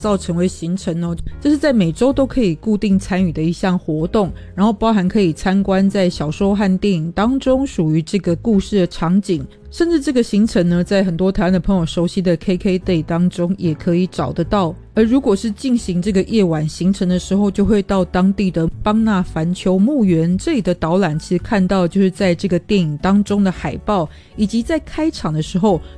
造成为行程哦，这是在每周都可以固定参与的一项活动，然后包含可以参观在小说和电影当中属于这个故事的场景，甚至这个行程呢，在很多台湾的朋友熟悉的 KKday 当中也可以找得到。而如果是进行这个夜晚行程的时候，就会到当地的邦纳凡丘墓园，这里的导览其实看到就是在这个电影当中的海报，以及在开场的时候